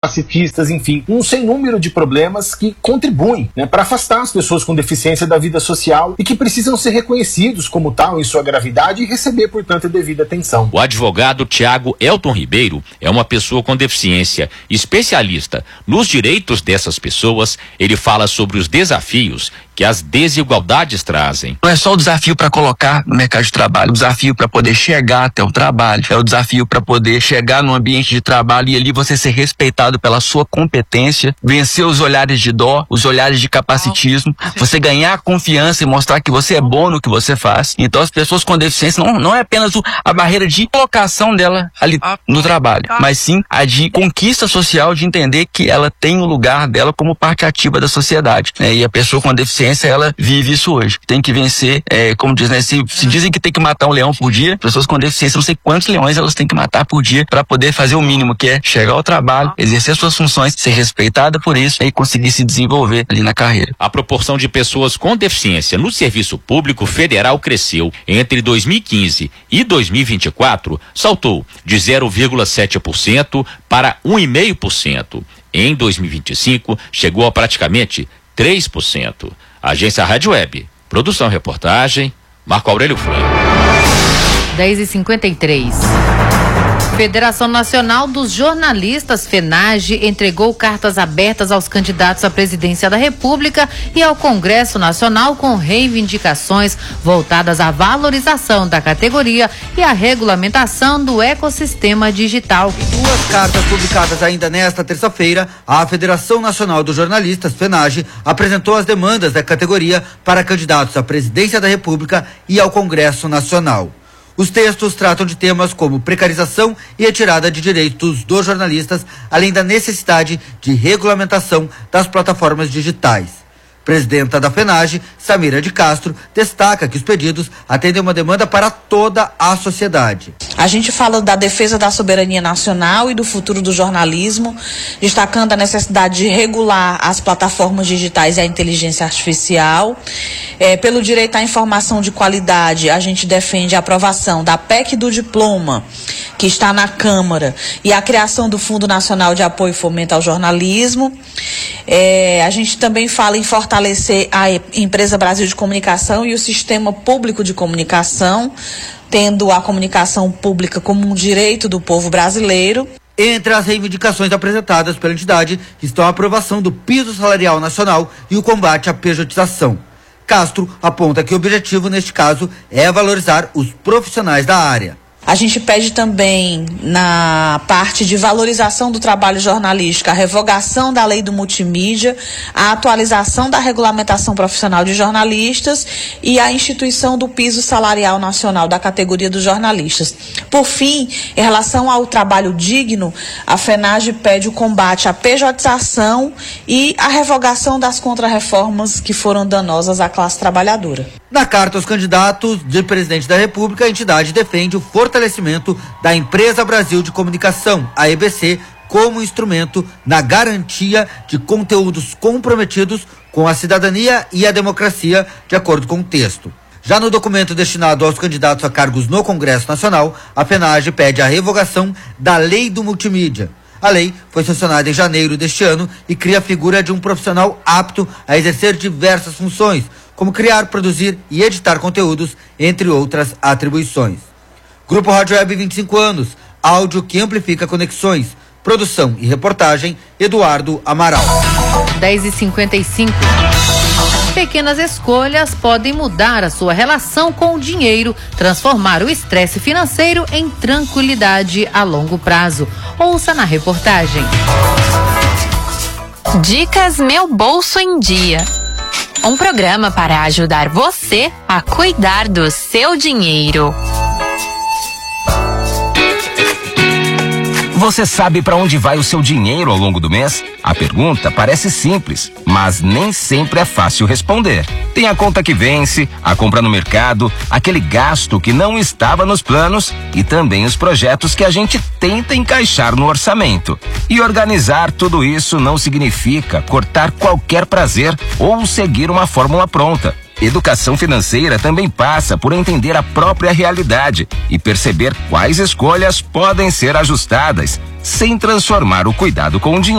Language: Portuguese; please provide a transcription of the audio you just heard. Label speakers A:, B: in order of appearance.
A: capacitistas, enfim, um sem número de problemas que contribuem, né, para afastar as pessoas com deficiência da vida social e que precisam ser reconhecidos como tal em sua gravidade e receber, portanto, a devida atenção.
B: O advogado Tiago Elton Ribeiro é uma pessoa com deficiência, especialista nos direitos dessas pessoas. Ele fala sobre os desafios que as desigualdades trazem.
C: Não é só o desafio para colocar no mercado de trabalho, o desafio para poder chegar até o trabalho, é o desafio para poder chegar no ambiente de trabalho e ali você ser respeitado pela sua competência, vencer os olhares de dó, os olhares de capacitismo, você ganhar confiança e mostrar que você é bom no que você faz. Então as pessoas com deficiência não é apenas a barreira de colocação dela ali no trabalho, mas sim a de conquista social, de entender que ela tem o lugar dela como parte ativa da sociedade, né? E a pessoa com deficiência, ela vive isso hoje. Tem que vencer, como diz, né? Se dizem que tem que matar um leão por dia, pessoas com deficiência, não sei quantos leões elas têm que matar por dia para poder fazer o mínimo, que é chegar ao trabalho, exercer suas funções, ser respeitada por isso e conseguir se desenvolver ali na carreira.
B: A proporção de pessoas com deficiência no serviço público federal cresceu. Entre 2015 e 2024, saltou de 0,7% para 1,5%. Em 2025, chegou a praticamente 3%. Agência Rádio Web. Produção e reportagem, Marco Aurélio Franco.
D: 10h53. Federação Nacional dos Jornalistas, FENAGE, entregou cartas abertas aos candidatos à presidência da República e ao Congresso Nacional com reivindicações voltadas à valorização da categoria e à regulamentação do ecossistema digital.
E: Em duas cartas publicadas ainda nesta terça-feira, a Federação Nacional dos Jornalistas, FENAGE, apresentou as demandas da categoria para candidatos à presidência da República e ao Congresso Nacional. Os textos tratam de temas como precarização e retirada de direitos dos jornalistas, além da necessidade de regulamentação das plataformas digitais. Presidenta da FENAGE, Samira de Castro, destaca que os pedidos atendem uma demanda para toda a sociedade.
F: A gente fala da defesa da soberania nacional e do futuro do jornalismo, destacando a necessidade de regular as plataformas digitais e a inteligência artificial. Pelo direito à informação de qualidade, a gente defende a aprovação da PEC do diploma, que está na Câmara, e a criação do Fundo Nacional de Apoio e Fomento ao Jornalismo. A gente também fala em fortalecer a Empresa Brasil de Comunicação e o sistema público de comunicação, tendo a comunicação pública como um direito do povo brasileiro.
E: Entre as reivindicações apresentadas pela entidade estão a aprovação do piso salarial nacional e o combate à pejotização. Castro aponta que o objetivo, neste caso, é valorizar os profissionais da área.
F: A gente pede também, na parte de valorização do trabalho jornalístico, a revogação da lei do multimídia, a atualização da regulamentação profissional de jornalistas e a instituição do piso salarial nacional da categoria dos jornalistas. Por fim, em relação ao trabalho digno, a FENAGE pede o combate à pejotização e a revogação das contrarreformas que foram danosas à classe trabalhadora.
E: Na carta aos candidatos de presidente da República, a entidade defende o fortalecimento da Empresa Brasil de Comunicação, a EBC, como instrumento na garantia de conteúdos comprometidos com a cidadania e a democracia, de acordo com o texto. Já no documento destinado aos candidatos a cargos no Congresso Nacional, a FENAGE pede a revogação da lei do multimídia. A lei foi sancionada em janeiro deste ano e cria a figura de um profissional apto a exercer diversas funções, como criar, produzir e editar conteúdos, entre outras atribuições. Grupo Rádio Web, 25 anos, áudio que amplifica conexões. Produção e reportagem, Eduardo Amaral.
D: 10h55. Pequenas escolhas podem mudar a sua relação com o dinheiro, transformar o estresse financeiro em tranquilidade a longo prazo. Ouça na reportagem.
G: Dicas Meu Bolso em Dia. Um programa para ajudar você a cuidar do seu dinheiro.
H: Você sabe para onde vai o seu dinheiro ao longo do mês? A pergunta parece simples, mas nem sempre é fácil responder. Tem a conta que vence, a compra no mercado, aquele gasto que não estava nos planos e também os projetos que a gente tenta encaixar no orçamento. E organizar tudo isso não significa cortar qualquer prazer ou seguir uma fórmula pronta. Educação financeira também passa por entender a própria realidade e perceber quais escolhas podem ser ajustadas, sem transformar o cuidado com o dinheiro